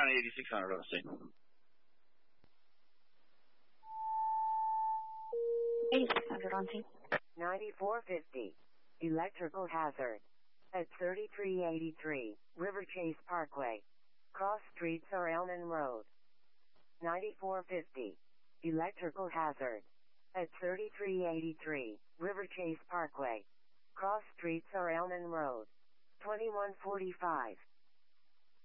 County 8600 on the scene. 8600 on scene. 9450. Electrical hazard. At 3383 River Chase Parkway. Cross streets or Elman Road. 9450. Electrical hazard. At 3383 River Chase Parkway. Cross streets or Elman Road. 2145.